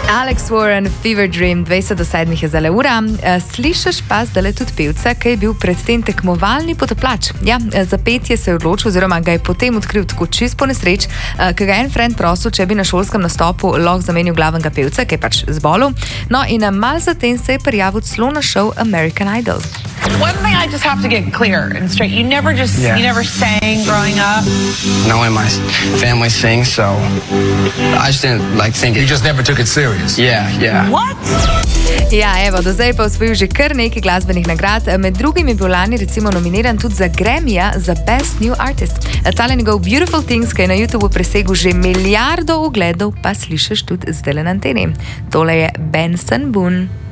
Alex Warren, Fever Dream, 20 do 7 je zdaj ura. Slišiš pa zdaj tudi pevca, ki je bil predtem tekmovalni potapljač. Ja, za petje se je odločil, oziroma ga je potem odkril tako čist po nesreč, ki ga je en friend prosil, če bi na šolskem nastopu lahko zamenil glavnega pevca, ki je pač zbolel. No in malo zatem se je prijavil celo na show American Idol. One thing I just have to get clear and straight. You never sang growing up? No, and my family sings, so I just didn't think it. You just never took it serious? Yeah. What? Ja, evo, do zdaj pa osvojil že kar nekaj glasbenih nagrad. Med drugim je bil lani recimo nominiran tudi za Grammyja za Best New Artist. Tale njegov Beautiful Things, ki je na YouTubeu presegel že milijardo ogledov, pa slišiš tudi zdaj na anteni. Tole je Benson Boone.